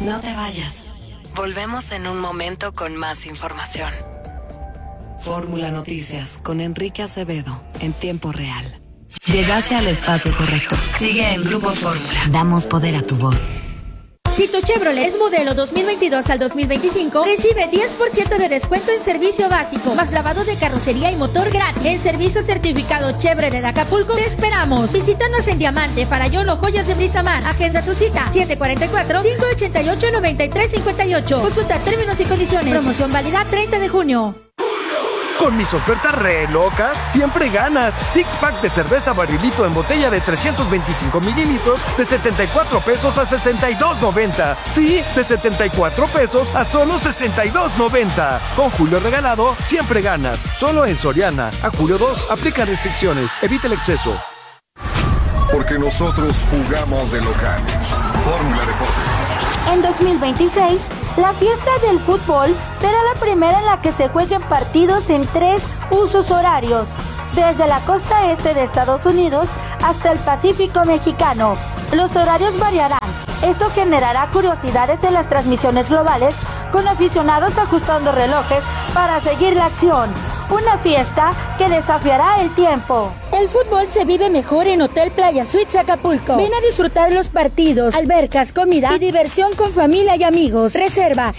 No te vayas. Volvemos en un momento con más información. Fórmula Noticias con Enrique Acevedo en tiempo real. Llegaste al espacio correcto. Sigue en Grupo Fórmula. Damos poder a tu voz. Si tu Chevrolet es modelo 2022 al 2025, recibe 10% de descuento en servicio básico, más lavado de carrocería y motor gratis. En servicio certificado Chevrolet de Acapulco, te esperamos. Visítanos en Diamante, Farallón o Joyas de Brizamar. Agenda tu cita, 744-588-9358. Consulta términos y condiciones. Promoción válida 30 de junio. Con mis ofertas re locas, siempre ganas. Six pack de cerveza Barrilito en botella de 325 mililitros de 74 pesos a 62.90. Sí, de 74 pesos a solo 62.90. Con Julio Regalado, siempre ganas. Solo en Soriana. A julio 2, aplica restricciones. Evita el exceso. Porque nosotros jugamos de locales. Fórmula Deportes. En 2026, la fiesta del fútbol será la primera en la que se jueguen partidos en 3 usos horarios, desde la costa este de Estados Unidos hasta el Pacífico mexicano. Los horarios variarán. Esto generará curiosidades en las transmisiones globales, con aficionados ajustando relojes para seguir la acción. Una fiesta que desafiará el tiempo. El fútbol se vive mejor en Hotel Playa Suites Acapulco. Ven a disfrutar los partidos, albercas, comida y diversión con familia y amigos. Reserva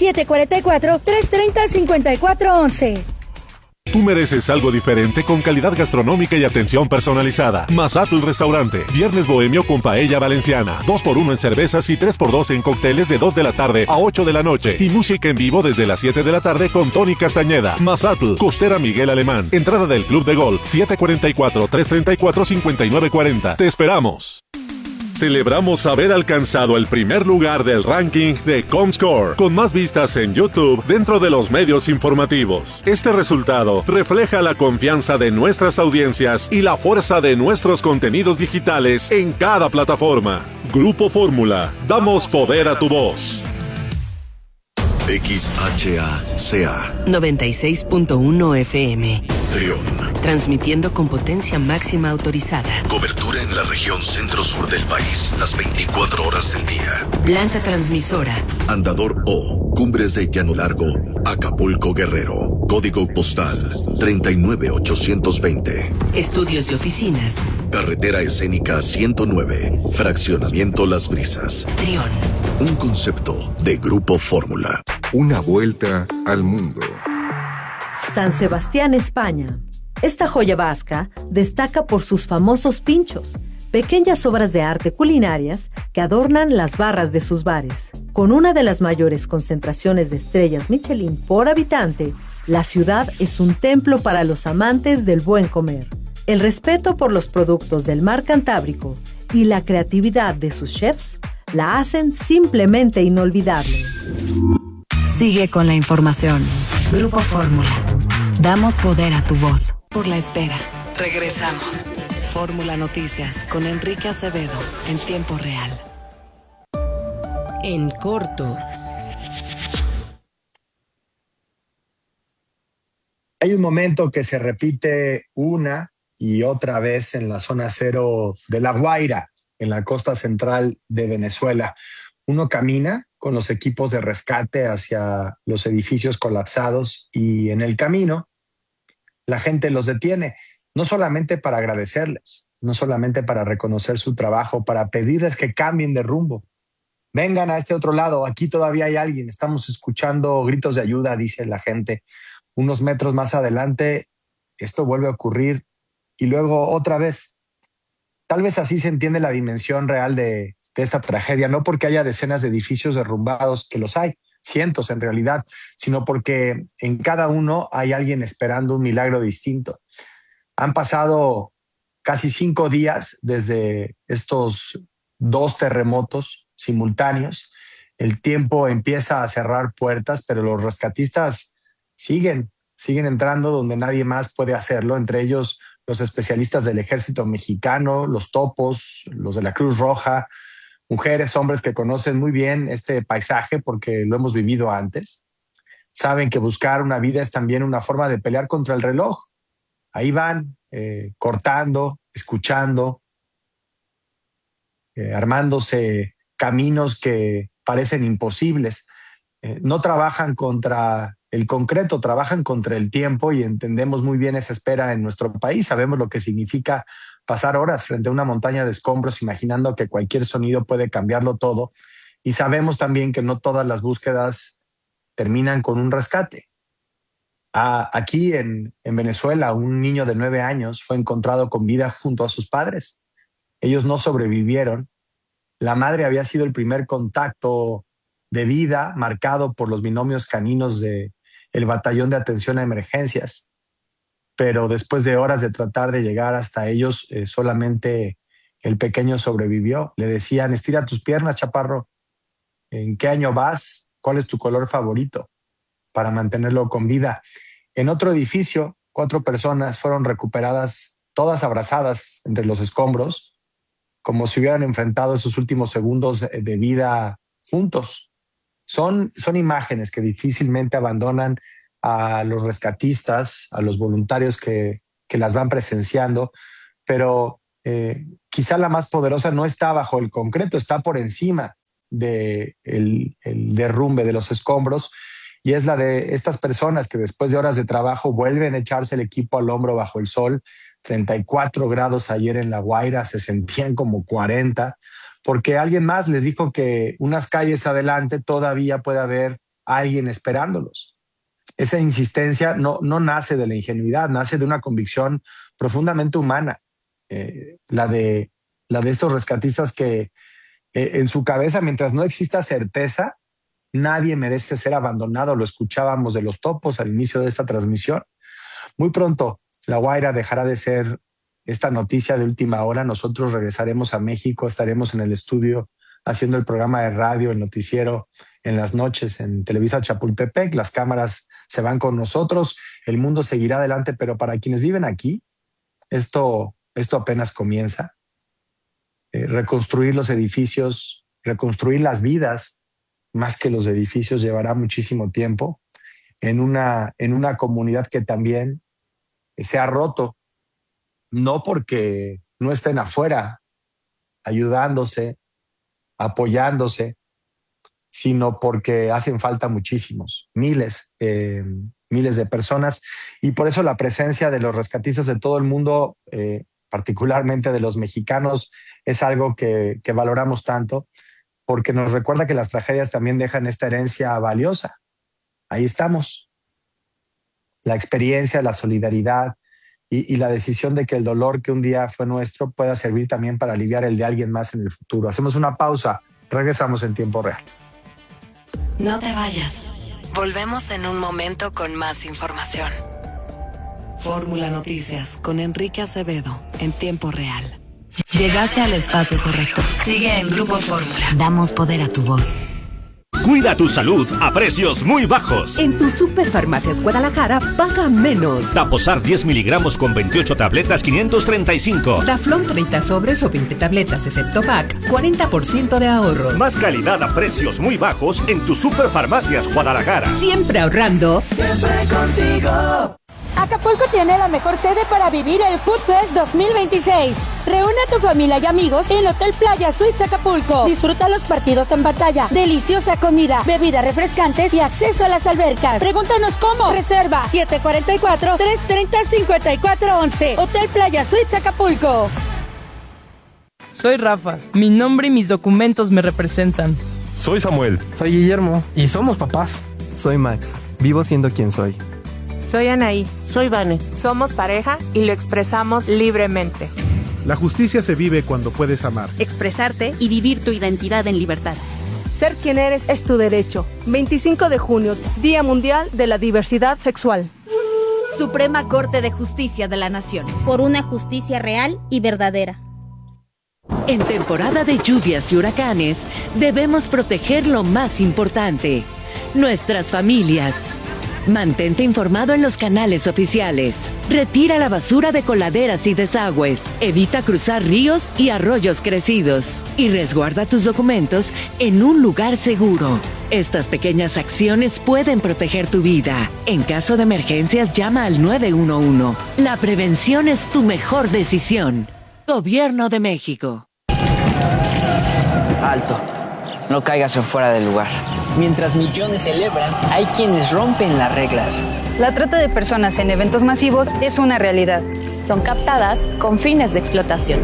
744-330-5411. Tú mereces algo diferente con calidad gastronómica y atención personalizada. Mazatl Restaurante. Viernes bohemio con paella valenciana. 2x1 en cervezas y 3x2 en cócteles de 2 de la tarde a 8 de la noche. Y música en vivo desde las 7 de la tarde con Tony Castañeda. Mazatl. Costera Miguel Alemán. Entrada del Club de Golf. 744-334-5940. Te esperamos. Celebramos haber alcanzado el primer lugar del ranking de Comscore, con más vistas en YouTube dentro de los medios informativos. Este resultado refleja la confianza de nuestras audiencias y la fuerza de nuestros contenidos digitales en cada plataforma. Grupo Fórmula, damos poder a tu voz. XHACA 96.1 FM. Trión. Transmitiendo con potencia máxima autorizada. Cobertura en la región centro-sur del país, las 24 horas del día. Planta transmisora. Andador O, Cumbres de Llano Largo, Acapulco, Guerrero. Código postal 39820. Estudios y oficinas. Carretera Escénica 109, Fraccionamiento Las Brisas. Trión. Un concepto de Grupo Fórmula. Una vuelta al mundo. San Sebastián, España. Esta joya vasca destaca por sus famosos pinchos, pequeñas obras de arte culinarias que adornan las barras de sus bares. Con una de las mayores concentraciones de estrellas Michelin por habitante, la ciudad es un templo para los amantes del buen comer. El respeto por los productos del mar Cantábrico y la creatividad de sus chefs la hacen simplemente inolvidable. Sigue con la información. Grupo Fórmula. Damos poder a tu voz. Por la espera. Regresamos. Fórmula Noticias con Enrique Acevedo en tiempo real. En corto. Hay un momento que se repite una y otra vez en la zona cero de La Guaira, en la costa central de Venezuela. Uno camina con los equipos de rescate hacia los edificios colapsados y en el camino la gente los detiene, no solamente para agradecerles, no solamente para reconocer su trabajo, para pedirles que cambien de rumbo. Vengan a este otro lado, aquí todavía hay alguien, estamos escuchando gritos de ayuda, dice la gente. Unos metros más adelante, esto vuelve a ocurrir y luego otra vez. Tal vez así se entiende la dimensión real de esta tragedia, no porque haya decenas de edificios derrumbados, que los hay, cientos en realidad, sino porque en cada uno hay alguien esperando un milagro distinto. Han pasado casi 5 días desde estos 2 terremotos simultáneos. El tiempo empieza a cerrar puertas, pero los rescatistas siguen entrando donde nadie más puede hacerlo, entre ellos los especialistas del Ejército Mexicano, los topos, los de la Cruz Roja, mujeres, hombres que conocen muy bien este paisaje porque lo hemos vivido antes. Saben que buscar una vida es también una forma de pelear contra el reloj. Ahí van, cortando, escuchando, armándose caminos que parecen imposibles. No trabajan contra el concreto, trabajan contra el tiempo y entendemos muy bien esa espera en nuestro país. Sabemos lo que significa pasar horas frente a una montaña de escombros imaginando que cualquier sonido puede cambiarlo todo. Y sabemos también que no todas las búsquedas terminan con un rescate. Aquí en Venezuela, un niño de 9 años fue encontrado con vida junto a sus padres. Ellos no sobrevivieron. La madre había sido el primer contacto de vida marcado por los binomios caninos del Batallón de Atención a Emergencias. Pero después de horas de tratar de llegar hasta ellos, solamente el pequeño sobrevivió. Le decían, estira tus piernas, chaparro. ¿En qué año vas? ¿Cuál es tu color favorito? Para mantenerlo con vida. En otro edificio, 4 personas fueron recuperadas, todas abrazadas entre los escombros, como si hubieran enfrentado esos últimos segundos de vida juntos. Son imágenes que difícilmente abandonan a los rescatistas, a los voluntarios que las van presenciando, pero quizá la más poderosa no está bajo el concreto, está por encima del derrumbe de los escombros, y es la de estas personas que después de horas de trabajo vuelven a echarse el equipo al hombro bajo el sol. 34 grados ayer en La Guaira, se sentían como 40, porque alguien más les dijo que unas calles adelante todavía puede haber alguien esperándolos. Esa insistencia no nace de la ingenuidad, nace de una convicción profundamente humana, la de estos rescatistas que en su cabeza, mientras no exista certeza, nadie merece ser abandonado. Lo escuchábamos de los topos al inicio de esta transmisión. Muy pronto La Guaira dejará de ser esta noticia de última hora. Nosotros regresaremos a México, estaremos en el estudio haciendo el programa de radio, el noticiero en las noches en Televisa Chapultepec. Las cámaras se van con nosotros, el mundo seguirá adelante, pero para quienes viven aquí, esto apenas comienza. Reconstruir los edificios, reconstruir las vidas, más que los edificios, llevará muchísimo tiempo en una comunidad que también se ha roto, no porque no estén afuera ayudándose, apoyándose, sino porque hacen falta muchísimos, miles de personas, y por eso la presencia de los rescatistas de todo el mundo, particularmente de los mexicanos, es algo que valoramos tanto, porque nos recuerda que las tragedias también dejan esta herencia valiosa. Ahí estamos. La experiencia, la solidaridad y la decisión de que el dolor que un día fue nuestro pueda servir también para aliviar el de alguien más en el futuro. Hacemos una pausa, regresamos en tiempo real. No te vayas. Volvemos en un momento con más información. Fórmula Noticias con Enrique Acevedo en tiempo real. Llegaste al espacio correcto. Sigue en Grupo Fórmula. Damos poder a tu voz. Cuida tu salud a precios muy bajos. En tu Superfarmacias Guadalajara, paga menos. Taposar 10 miligramos con 28 tabletas, 535. Taflón 30 sobres o 20 tabletas excepto pack, 40% de ahorro. Más calidad a precios muy bajos en tu Superfarmacias Guadalajara. Siempre ahorrando. Siempre contigo. Acapulco tiene la mejor sede para vivir el Food Fest 2026. Reúne a tu familia y amigos en Hotel Playa Suites Acapulco. Disfruta los partidos en batalla, deliciosa comida, bebidas refrescantes y acceso a las albercas. Pregúntanos cómo. Reserva 744-330-5411. Hotel Playa Suites Acapulco. Soy Rafa. Mi nombre y mis documentos me representan. Soy Samuel. Soy Guillermo. Y somos papás. Soy Max. Vivo siendo quien soy. Soy Anaí. Soy Vane. Somos pareja y lo expresamos libremente. La justicia se vive cuando puedes amar, expresarte y vivir tu identidad en libertad. Ser quien eres es tu derecho. 25 de junio, Día Mundial de la Diversidad Sexual. Suprema Corte de Justicia de la Nación. Por una justicia real y verdadera. En temporada de lluvias y huracanes, debemos proteger lo más importante: nuestras familias. Mantente informado en los canales oficiales. Retira la basura de coladeras y desagües. Evita cruzar ríos y arroyos crecidos. Y resguarda tus documentos en un lugar seguro. Estas pequeñas acciones pueden proteger tu vida. En caso de emergencias, llama al 911. La prevención es tu mejor decisión. Gobierno de México. Alto. no caigas en fuera del lugar. Mientras millones celebran, hay quienes rompen las reglas. La trata de personas en eventos masivos es una realidad. Son captadas con fines de explotación.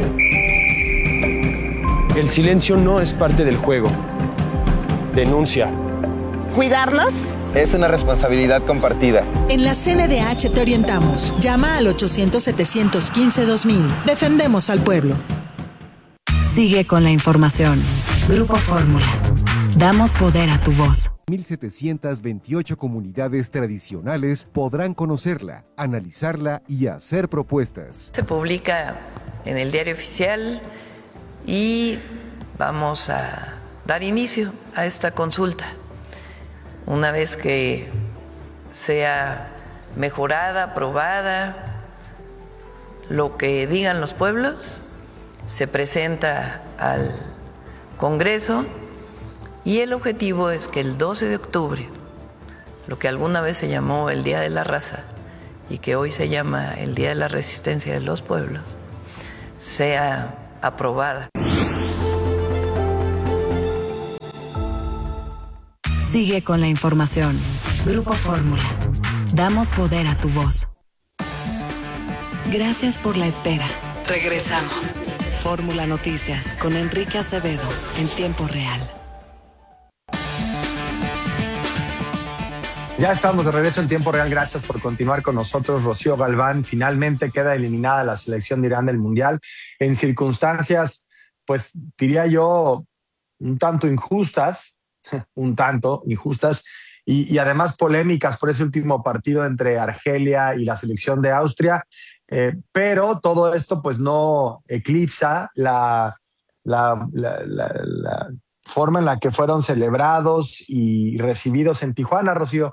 El silencio no es parte del juego. Denuncia. ¿Cuidarnos? Es una responsabilidad compartida. En la CNDH te orientamos. Llama al 800-715-2000. Defendemos al pueblo. Sigue con la información. Grupo Fórmula. Damos poder a tu voz. 1,728 comunidades tradicionales podrán conocerla, analizarla y hacer propuestas. Se publica en el Diario Oficial y vamos a dar inicio a esta consulta. Una vez que sea mejorada, aprobada, lo que digan los pueblos, se presenta al Congreso y el objetivo es que el 12 de octubre, lo que alguna vez se llamó el Día de la Raza y que hoy se llama el Día de la Resistencia de los Pueblos, sea aprobada. Sigue con la información. Grupo Fórmula. Damos poder a tu voz. Gracias por la espera. Regresamos. Fórmula Noticias con Enrique Acevedo en tiempo real. Ya estamos de regreso en tiempo real. Gracias por continuar con nosotros. Rocío Galván, finalmente queda eliminada la selección de Irán del Mundial en circunstancias, pues diría yo, un tanto injustas y además polémicas por ese último partido entre Argelia y la selección de Austria. Pero todo esto pues no eclipsa la forma en la que fueron celebrados y recibidos en Tijuana, Rocío.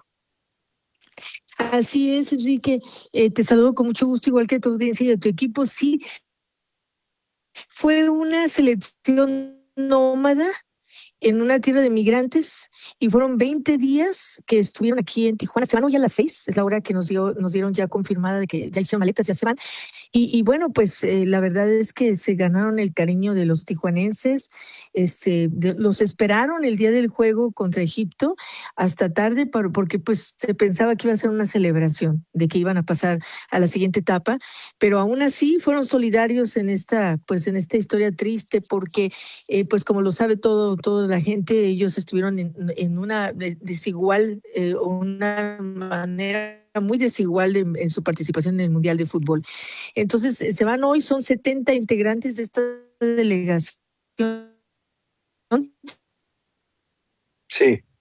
Así es, Enrique. Te saludo con mucho gusto, igual que tu audiencia y de tu equipo. Sí, fue una selección nómada en una tierra de migrantes y fueron 20 días que estuvieron aquí en Tijuana. Se van hoy a las 6, es la hora que nos dieron ya confirmada de que ya hicieron maletas, ya se van. Y bueno, pues la verdad es que se ganaron el cariño de los tijuanenses. Los esperaron el día del juego contra Egipto hasta tarde porque pues se pensaba que iba a ser una celebración de que iban a pasar a la siguiente etapa, pero aún así fueron solidarios en esta historia triste porque pues como lo sabe toda la gente, ellos estuvieron en una desigual una manera muy desigual en su participación en el Mundial de Fútbol. Entonces, se van hoy, son 70 integrantes de esta delegación. Sí.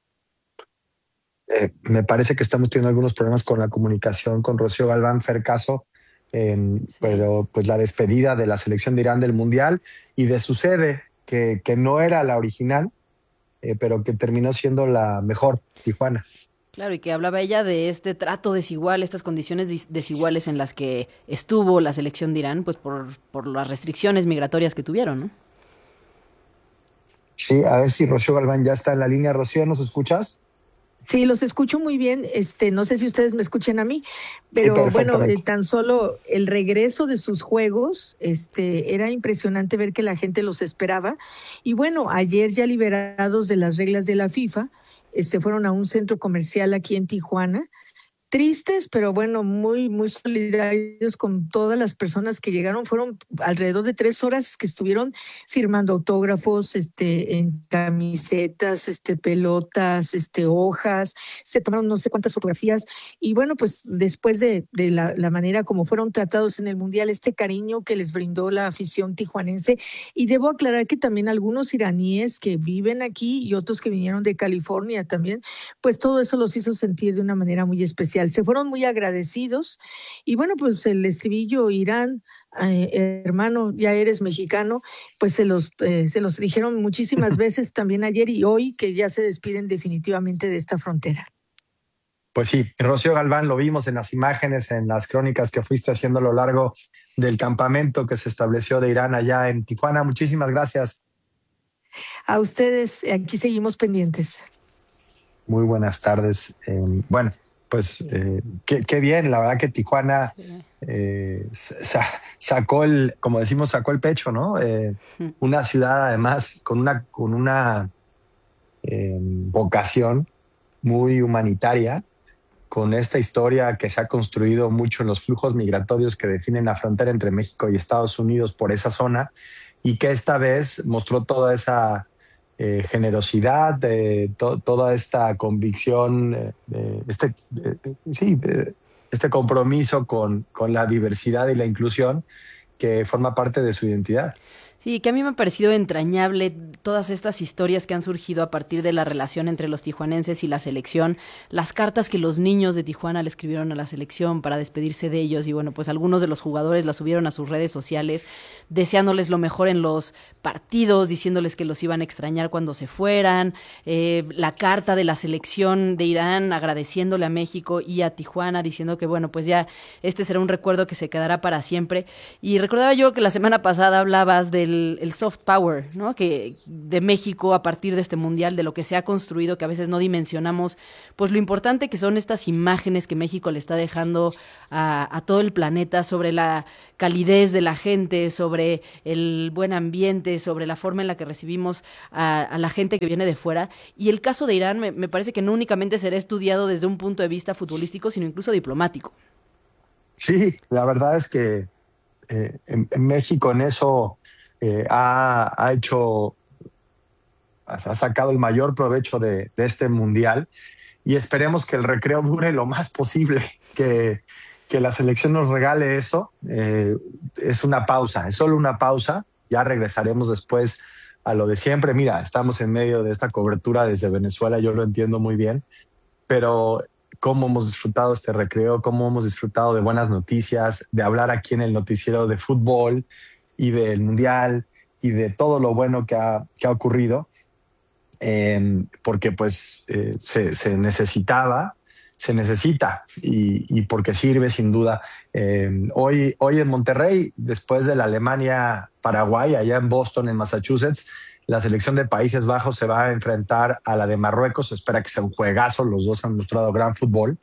Me parece que estamos teniendo algunos problemas con la comunicación con Rocío Galván Fercaso, pero pues la despedida de la selección de Irán del Mundial y de su sede, que no era la original, pero que terminó siendo la mejor, Tijuana. Claro, y que hablaba ella de este trato desigual, estas condiciones desiguales en las que estuvo la selección de Irán, pues por las restricciones migratorias que tuvieron, ¿no? Sí, a ver si Rocío Galván ya está en la línea. Rocío, ¿nos escuchas? Sí, los escucho muy bien. No sé si ustedes me escuchen a mí, pero sí, bueno, tan solo el regreso de sus juegos, era impresionante ver que la gente los esperaba. Y bueno, ayer ya liberados de las reglas de la FIFA, se fueron a un centro comercial aquí en Tijuana. Tristes, pero bueno, muy, muy solidarios con todas las personas que llegaron. Fueron alrededor de 3 horas que estuvieron firmando autógrafos, en camisetas, pelotas, hojas. Se tomaron no sé cuántas fotografías. Y bueno, pues después de la manera como fueron tratados en el Mundial, este cariño que les brindó la afición tijuanense. Y debo aclarar que también algunos iraníes que viven aquí y otros que vinieron de California también, pues todo eso los hizo sentir de una manera muy especial. Se fueron muy agradecidos y bueno, pues el estribillo Irán, hermano, ya eres mexicano, pues se los dijeron muchísimas veces también ayer y hoy, que ya se despiden definitivamente de esta frontera. Pues sí, Rocío Galván, lo vimos en las imágenes, en las crónicas que fuiste haciendo a lo largo del campamento que se estableció de Irán allá en Tijuana. Muchísimas gracias. A ustedes, aquí seguimos pendientes. Muy buenas tardes. Bueno, pues qué bien, la verdad que Tijuana sacó como decimos, sacó el pecho, ¿no? Una ciudad además con una vocación muy humanitaria, con esta historia que se ha construido mucho en los flujos migratorios que definen la frontera entre México y Estados Unidos por esa zona, y que esta vez mostró toda esa generosidad, toda esta convicción, este compromiso con la diversidad y la inclusión que forma parte de su identidad. Sí, que a mí me ha parecido entrañable todas estas historias que han surgido a partir de la relación entre los tijuanenses y la selección, las cartas que los niños de Tijuana le escribieron a la selección para despedirse de ellos, y bueno, pues algunos de los jugadores las subieron a sus redes sociales deseándoles lo mejor en los partidos, diciéndoles que los iban a extrañar cuando se fueran, la carta de la selección de Irán agradeciéndole a México y a Tijuana, diciendo que bueno, pues ya este será un recuerdo que se quedará para siempre. Y recordaba yo que la semana pasada hablabas del soft power, ¿no? Que de México a partir de este mundial, de lo que se ha construido, que a veces no dimensionamos, pues lo importante que son estas imágenes que México le está dejando a todo el planeta sobre la calidez de la gente, sobre el buen ambiente, sobre la forma en la que recibimos a la gente que viene de fuera. Y el caso de Irán me parece que no únicamente será estudiado desde un punto de vista futbolístico, sino incluso diplomático. Sí, la verdad es que en México en eso ha sacado el mayor provecho de este mundial, y esperemos que el recreo dure lo más posible, que la selección nos regale eso. Es una pausa, es solo una pausa, ya regresaremos después a lo de siempre. Mira, estamos en medio de esta cobertura desde Venezuela, yo lo entiendo muy bien, pero cómo hemos disfrutado este recreo, cómo hemos disfrutado de buenas noticias, de hablar aquí en el noticiero de fútbol y del mundial y de todo lo bueno que ha ocurrido, porque pues se necesita y porque sirve sin duda. Hoy en Monterrey, después de la Alemania-Paraguay, allá en Boston, en Massachusetts, la selección de Países Bajos se va a enfrentar a la de Marruecos. Se espera que sea un juegazo, los dos han mostrado gran fútbol,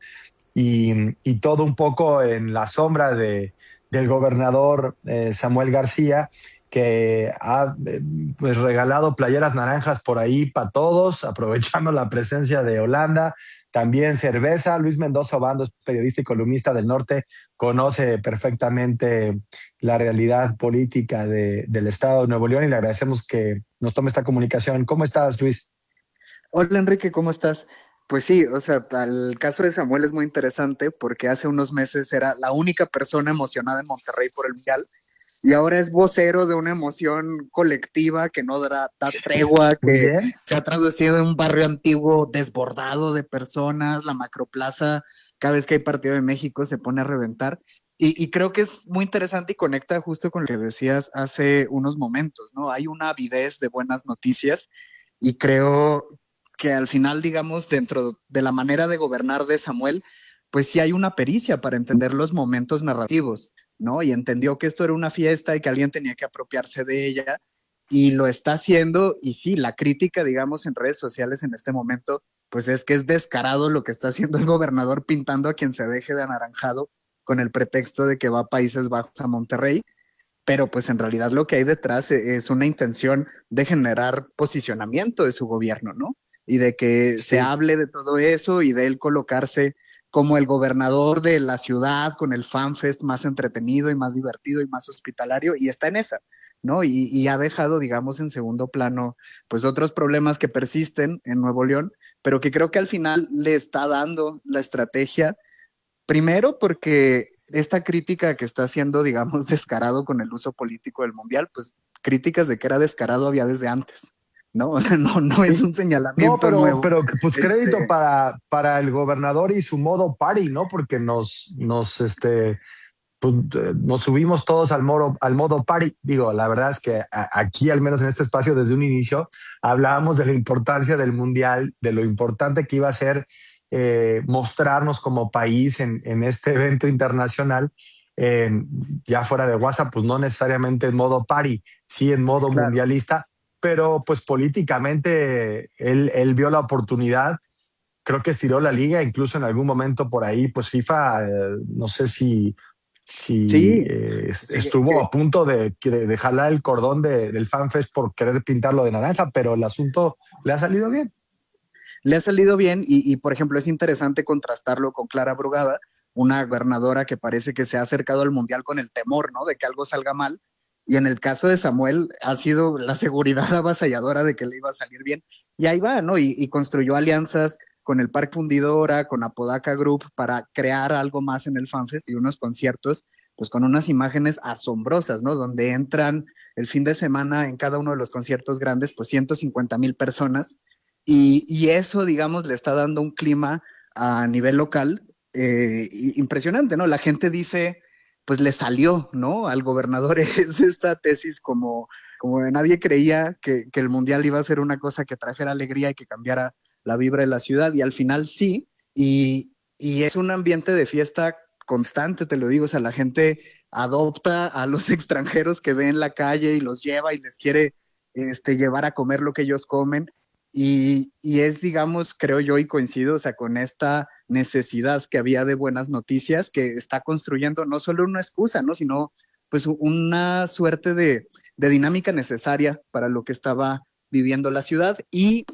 y todo un poco en la sombra del gobernador Samuel García, que ha pues regalado playeras naranjas por ahí para todos, aprovechando la presencia de Holanda. También cerveza. Luis Mendoza Obando es periodista y columnista del Norte, conoce perfectamente la realidad política del estado de Nuevo León, y le agradecemos que nos tome esta comunicación. ¿Cómo estás, Luis? Hola, Enrique, ¿cómo estás? Pues sí, o sea, el caso de Samuel es muy interesante porque hace unos meses era la única persona emocionada en Monterrey por el Mundial, y ahora es vocero de una emoción colectiva que no da tregua, que se ha traducido en un barrio antiguo desbordado de personas. La Macroplaza, cada vez que hay partido de México, se pone a reventar. Y creo que es muy interesante y conecta justo con lo que decías hace unos momentos, ¿no? Hay una avidez de buenas noticias, y creo que al final, digamos, dentro de la manera de gobernar de Samuel, pues sí hay una pericia para entender los momentos narrativos, ¿no? Y entendió que esto era una fiesta y que alguien tenía que apropiarse de ella, y lo está haciendo. Y sí, la crítica, digamos, en redes sociales en este momento, pues es que es descarado lo que está haciendo el gobernador, pintando a quien se deje de anaranjado con el pretexto de que va a Países Bajos a Monterrey, pero pues en realidad lo que hay detrás es una intención de generar posicionamiento de su gobierno, ¿no? Y de que se hable de todo eso y de él colocarse como el gobernador de la ciudad con el FanFest más entretenido y más divertido y más hospitalario, y está en esa, ¿no? Y ha dejado, digamos, en segundo plano, pues otros problemas que persisten en Nuevo León, pero que creo que al final le está dando la estrategia, primero porque esta crítica que está haciendo, digamos, descarado con el uso político del Mundial, pues críticas de que era descarado había desde antes. No es un señalamiento nuevo. Pero pues crédito para el gobernador y su modo party, ¿no? Porque nos subimos todos al modo party. Digo, la verdad es que aquí, al menos en este espacio, desde un inicio, hablábamos de la importancia del Mundial, de lo importante que iba a ser mostrarnos como país en este evento internacional, ya fuera de WhatsApp, pues no necesariamente en modo party, sí en modo mundialista. Pero pues políticamente él vio la oportunidad, creo que estiró la liga, incluso en algún momento por ahí, pues FIFA, no sé si estuvo a punto de jalar el cordón del FanFest por querer pintarlo de naranja, pero el asunto le ha salido bien. le ha salido bien y, por ejemplo, es interesante contrastarlo con Clara Brugada, una gobernadora que parece que se ha acercado al Mundial con el temor, ¿no? De que algo salga mal. Y en el caso de Samuel ha sido la seguridad avasalladora de que le iba a salir bien. Y ahí va, ¿no? Y construyó alianzas con el Parque Fundidora, con Apodaca Group, para crear algo más en el FanFest y unos conciertos, pues con unas imágenes asombrosas, ¿no? Donde entran el fin de semana en cada uno de los conciertos grandes, pues 150,000 personas. Y eso, digamos, le está dando un clima a nivel local impresionante, ¿no? La gente dice, pues le salió, ¿no? Al gobernador es esta tesis como nadie creía que el Mundial iba a ser una cosa que trajera alegría y que cambiara la vibra de la ciudad, y al final sí, y es un ambiente de fiesta constante, te lo digo, o sea, la gente adopta a los extranjeros que ve en la calle y los lleva y les quiere llevar a comer lo que ellos comen, y es, digamos, creo yo, y coincido, o sea, con esta necesidad que había de buenas noticias, que está construyendo no solo una excusa, ¿no? Sino pues una suerte de dinámica necesaria para lo que estaba viviendo la ciudad. Y